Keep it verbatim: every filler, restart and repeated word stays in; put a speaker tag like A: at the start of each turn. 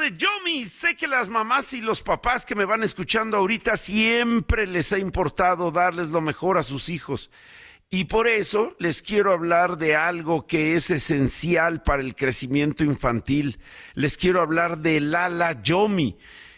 A: de Yomi. Sé que las mamás y los papás que me van escuchando ahorita siempre les ha importado darles lo mejor a sus hijos. Y por eso les quiero hablar de algo que es esencial para el crecimiento infantil. Les quiero hablar de Lala Yomi.